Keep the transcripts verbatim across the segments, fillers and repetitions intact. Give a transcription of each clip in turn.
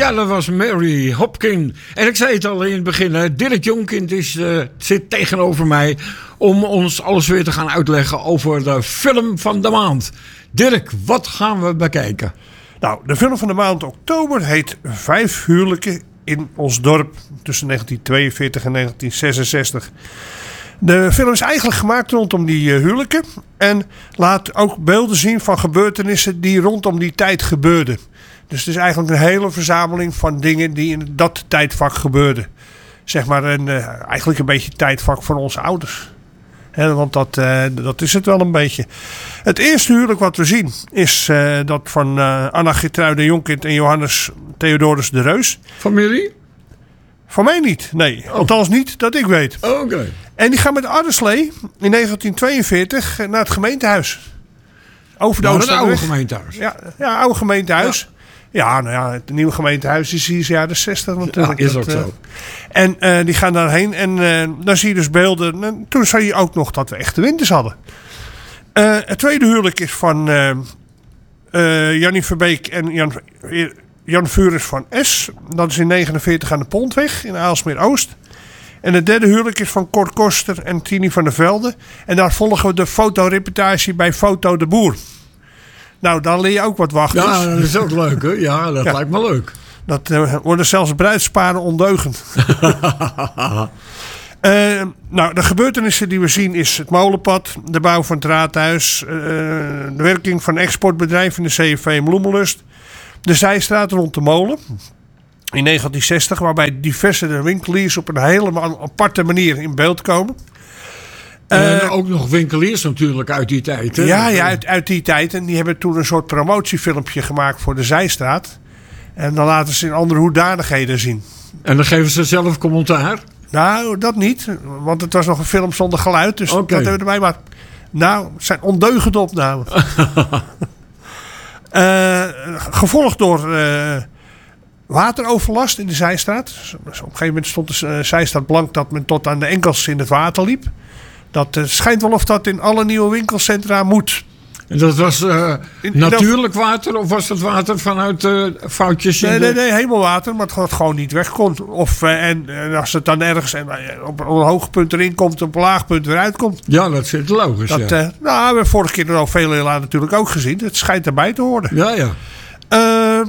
Ja, dat was Mary Hopkin. En ik zei het al in het begin, Dirk Jonkind is, uh, zit tegenover mij om ons alles weer te gaan uitleggen over de film van de maand. Dirk, wat gaan we bekijken? Nou, de film van de maand oktober heet Vijf huwelijken in ons dorp tussen negentien tweeënveertig en negentien zesenzestig. De film is eigenlijk gemaakt rondom die uh, huwelijken en laat ook beelden zien van gebeurtenissen die rondom die tijd gebeurden. Dus het is eigenlijk een hele verzameling van dingen die in dat tijdvak gebeurden. Zeg maar een, uh, eigenlijk een beetje het tijdvak van onze ouders. He, want dat, uh, dat is het wel een beetje. Het eerste huwelijk wat we zien is uh, dat van uh, Anna Geertruida Jonkind en Johannes Theodorus de Reus. Familie? Van mij niet, nee. Oh. Althans niet dat ik weet. Oké. Okay. En die gaan met Arderslee in negentien tweeënveertig naar het gemeentehuis. Over de nou, het oude gemeentehuis. Ja, ja, oude gemeentehuis. Ja. Ja, nou ja, het nieuwe gemeentehuis is hier de jaren zestig natuurlijk. Ja, is ook dat, zo. Uh, en uh, die gaan daarheen en uh, dan zie je dus beelden. En toen zag je ook nog dat we echte winters hadden. Uh, het tweede huwelijk is van uh, uh, Jannie Verbeek en Jan, Jan Furus van S. Dat is in negenenveertig aan de Pontweg in Aalsmeer-Oost. En het derde huwelijk is van Cor Koster en Tini van der Velde. En daar volgen we de fotoreportage bij Foto de Boer. Nou, dan leer je ook wat wachten. Ja, dat is ook leuk, hè? Ja, dat ja. lijkt me leuk. Dat uh, worden zelfs bruidsparen ondeugend. uh, nou, de gebeurtenissen die we zien is het molenpad, de bouw van het raadhuis, uh, de werking van een exportbedrijf in de C F V in Bloemenlust, de zijstraat rond de molen in negentien zestig, waarbij diverse winkeliers op een hele aparte manier in beeld komen. En uh, ook nog winkeliers natuurlijk uit die tijd. Hè? Ja, ja uit, uit die tijd. En die hebben toen een soort promotiefilmpje gemaakt voor de Zijstraat. En dan laten ze in andere hoedanigheden zien. En dan geven ze zelf commentaar? Nou, dat niet. Want het was nog een film zonder geluid. Dus okay. dat hebben we erbij. Maar nou, het zijn ondeugende opnamen. uh, gevolgd door uh, wateroverlast in de Zijstraat. Dus op een gegeven moment stond de uh, Zijstraat blank dat men tot aan de enkels in het water liep. Dat uh, schijnt wel of dat in alle nieuwe winkelcentra moet. En dat was uh, in, natuurlijk water of was dat water vanuit uh, foutjes? Nee, in de... nee, nee, hemelwater, maar het gewoon niet weg kon. Of, uh, en, en als het dan ergens en, uh, op een hoogpunt erin komt, op een laagpunt weer uitkomt. Ja, dat zit logisch. Dat, ja. uh, nou, we hebben vorige keer al veel helaas natuurlijk ook gezien. Het schijnt erbij te horen. Ja, ja. Uh,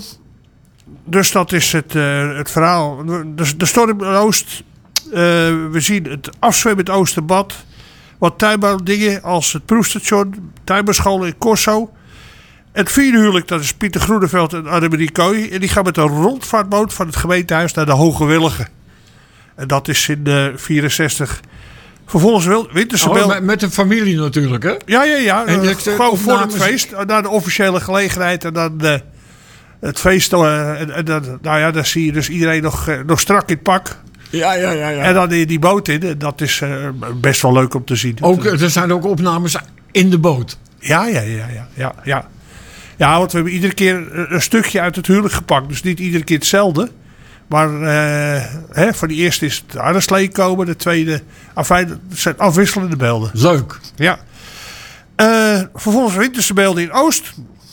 dus dat is het, uh, het verhaal. De, de storm in Oost. Uh, we zien het afzwemmend Oosterbad. Wat tuinbouwdingen als het proefstation, tuinbouwschool in Corso. Het vierde huwelijk, dat is Pieter Groeneveld en Annemarie Kooi. En die gaan met een rondvaartboot van het gemeentehuis naar de Hoge Willigen. En dat is in uh, vierenzestig. Vervolgens wel winterse bel. Oh, met de familie natuurlijk, hè? Ja, ja, ja. En uh, gewoon opnames... voor het feest. Naar de officiële gelegenheid. En dan uh, het feest. Uh, en, en, nou ja, dan zie je dus iedereen nog, uh, nog strak in het pak. Ja, ja, ja, ja. En dan die, die boot in. Dat is uh, best wel leuk om te zien. Ook, er zijn ook opnames in de boot. Ja, ja, ja, ja, ja, ja. Ja, want we hebben iedere keer een stukje uit het huwelijk gepakt. Dus niet iedere keer hetzelfde. Maar uh, hè, voor die eerste is het Arderslee komen. De tweede, afijn, het zijn afwisselende beelden. Leuk. Ja. Uh, vervolgens winterse beelden in Oost.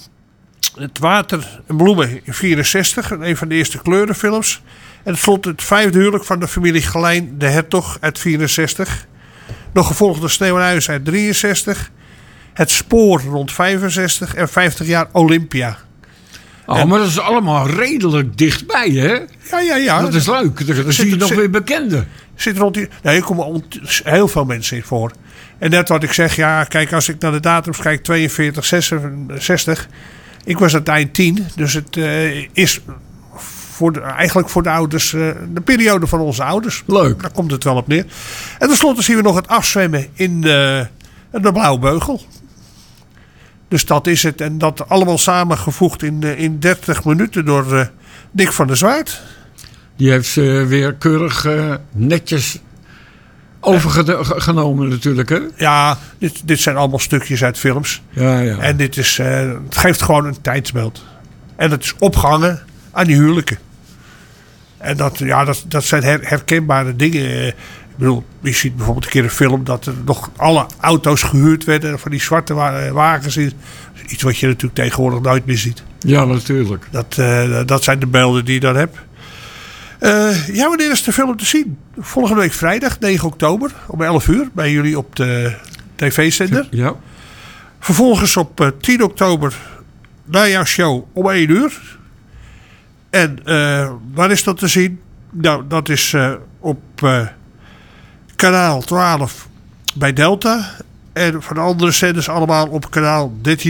Het water en bloemen in vierenzestig. Een van de eerste kleurenfilms. En het slot het vijfde huwelijk van de familie Gelijn de Hertog uit vierenzestig. Nog gevolgd door Sneeuw en Huis uit drieënzestig. Het Spoor rond vijfenzestig. En vijftig jaar Olympia. Oh, en, maar dat is allemaal redelijk dichtbij, hè? Ja, ja, ja. Dat is leuk. Dan zie je nog weer bekenden. Zit rond die, nee, er komen heel veel mensen in voor. En net wat ik zeg, ja, kijk, als ik naar de datums kijk, tweeënveertig, zesenzestig. Ik was aan het eind tien. Dus het uh, is... Voor de, eigenlijk voor de ouders, uh, de periode van onze ouders. Leuk. Daar komt het wel op neer. En tenslotte zien we nog het afzwemmen in de, de Blauwe Beugel. Dus dat is het. En dat allemaal samengevoegd in, uh, in dertig minuten door uh, Dick van der Zwaard. Die heeft ze uh, weer keurig uh, netjes overgenomen natuurlijk, hè? Ja, dit, dit zijn allemaal stukjes uit films. Ja, ja. En dit is, uh, het geeft gewoon een tijdsbeeld. En het is opgehangen aan die huwelijken. En dat, ja, dat, dat zijn her, herkenbare dingen. Ik bedoel, je ziet bijvoorbeeld een keer een film dat er nog alle auto's gehuurd werden. Van die zwarte wa- wagens. Iets wat je natuurlijk tegenwoordig nooit meer ziet. Ja, natuurlijk. Dat, uh, dat zijn de beelden die je dan hebt. Uh, ja, wanneer is de film te zien? Volgende week vrijdag, negen oktober, om elf uur. Bij jullie op de tv-zender. Ja. Vervolgens op uh, tien oktober, na jouw show, om één uur. En uh, waar is dat te zien? Nou, dat is uh, op uh, kanaal twaalf bij Delta. En van de andere zenders allemaal op kanaal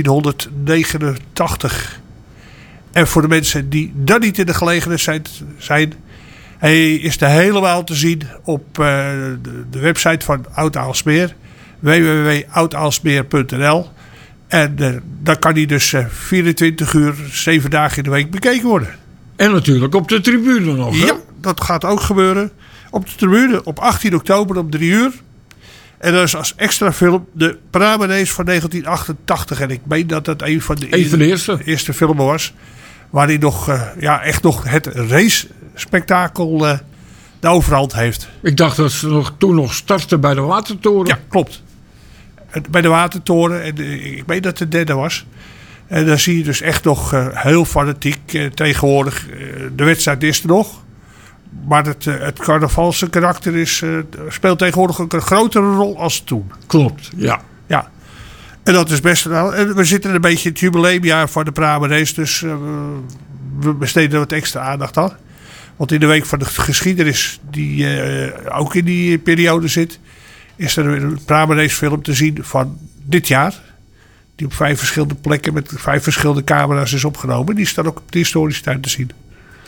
dertienhonderdnegenentachtig. En voor de mensen die dan niet in de gelegenheid zijn, zijn hij is er helemaal te zien op uh, de, de website van Oud-Aalsmeer. w w w punt oud aalsmeer punt n l. En uh, dan kan hij dus uh, vierentwintig uur, zeven dagen in de week bekeken worden. En natuurlijk op de tribune nog. Hè? Ja, dat gaat ook gebeuren. Op de tribune op achttien oktober om drie uur. En dat is als extra film de Paramanees van negentien achtentachtig. En ik meen dat dat een van de, een van de eerste. eerste filmen was. Waar hij nog, uh, ja, echt nog het race-spektakel uh, de overhand heeft. Ik dacht dat ze nog, toen nog startte bij de Watertoren. Ja, klopt. Bij de Watertoren. En uh, ik meen dat het de derde was. En dan zie je dus echt nog uh, heel fanatiek uh, tegenwoordig. Uh, de wedstrijd is er nog. Maar het, uh, het carnavalse karakter is, uh, speelt tegenwoordig ook een grotere rol als toen. Klopt, ja. Ja. En dat is best wel. En we zitten een beetje in het jubileumjaar voor de Paramanees. Dus uh, we besteden wat extra aandacht aan. Want in de week van de geschiedenis, die uh, ook in die periode zit, is er een Paramanees film te zien van dit jaar. Die op vijf verschillende plekken met vijf verschillende camera's is opgenomen. Die staat ook op de historische tuin te zien.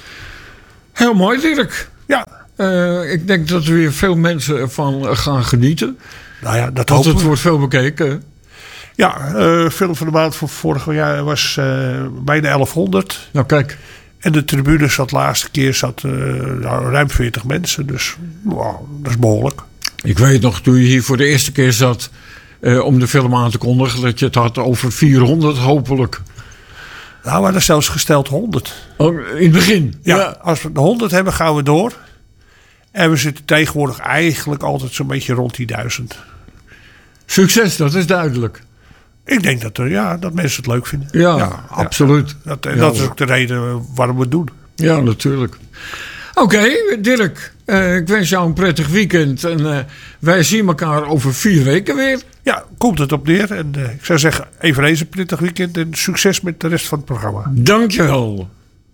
Heel mooi, Dirk. Ja. Uh, ik denk dat er weer veel mensen ervan gaan genieten. Nou ja, dat Want hopen het we. wordt veel bekeken. Ja, uh, film van de maand voor vorig jaar was uh, bijna elfhonderd. Nou, kijk. En de tribune zat de laatste keer zat, uh, nou, ruim veertig mensen. Dus wow, dat is behoorlijk. Ik weet nog, toen je hier voor de eerste keer zat uh, om de film aan te kondigen, dat je het had over vierhonderd hopelijk. Nou, we hadden zelfs gesteld honderd. Oh, in het begin? Ja, Ja. Als we de honderd hebben, gaan we door. En we zitten tegenwoordig eigenlijk altijd zo'n beetje rond die duizend. Succes, dat is duidelijk. Ik denk dat, er, ja, dat mensen het leuk vinden. Ja, ja absoluut. Ja, dat, en ja, dat is ook de reden waarom we het doen. Ja, natuurlijk. Oké, okay, Dirk. Uh, ik wens jou een prettig weekend. En uh, wij zien elkaar over vier weken weer. Ja, komt het op neer. En uh, ik zou zeggen, eveneens een prettig weekend. En succes met de rest van het programma. Dankjewel.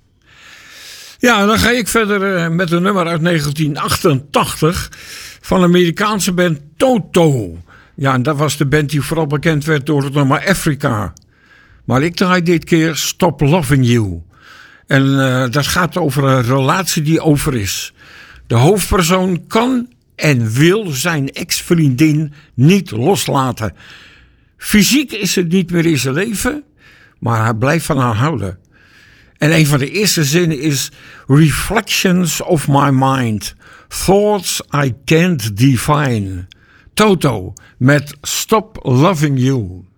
Ja, dan ga ik verder uh, met een nummer uit negentien achtentachtig van de Amerikaanse band Toto. Ja, en dat was de band die vooral bekend werd door het nummer Africa. Maar ik draai dit keer Stop Loving You. En uh, dat gaat over een relatie die over is. De hoofdpersoon kan en wil zijn ex-vriendin niet loslaten. Fysiek is het niet meer in zijn leven, maar hij blijft van haar houden. En een van de eerste zinnen is: Reflections of my mind, thoughts I can't define. Toto met Stop Loving You.